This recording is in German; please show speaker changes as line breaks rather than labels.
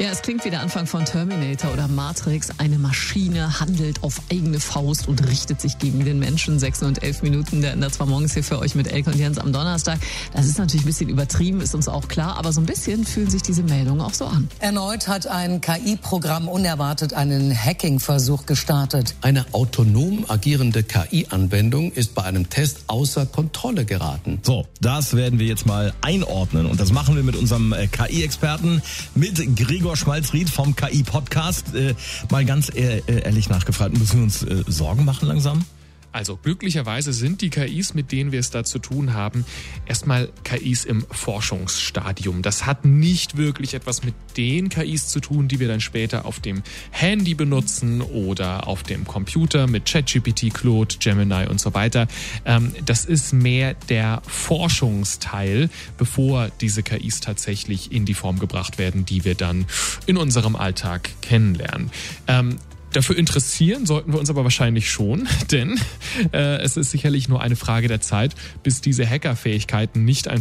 Ja, es klingt wie der Anfang von Terminator oder Matrix. Eine Maschine handelt auf eigene Faust und richtet sich gegen den Menschen. 6:11, der Ender zwar morgens hier für euch mit Elke und Jens am Donnerstag. Das ist natürlich ein bisschen übertrieben, ist uns auch klar, aber so ein bisschen fühlen sich diese Meldungen auch so an.
Erneut hat ein KI-Programm unerwartet einen Hacking-Versuch gestartet.
Eine autonom agierende KI-Anwendung ist bei einem Test außer Kontrolle geraten.
So, das werden wir jetzt mal einordnen und das machen wir mit unserem KI-Experten, mit Gregor Schmalzried vom KI-Podcast. Mal ganz ehrlich nachgefragt, müssen wir uns Sorgen machen langsam?
Also glücklicherweise sind die KIs, mit denen wir es da zu tun haben, erstmal KIs im Forschungsstadium. Das hat nicht wirklich etwas mit den KIs zu tun, die wir dann später auf dem Handy benutzen oder auf dem Computer mit ChatGPT, Claude, Gemini und so weiter. Das ist mehr der Forschungsteil, bevor diese KIs tatsächlich in die Form gebracht werden, die wir dann in unserem Alltag kennenlernen. Dafür interessieren sollten wir uns aber wahrscheinlich schon, denn es ist sicherlich nur eine Frage der Zeit, bis diese Hackerfähigkeiten nicht einfach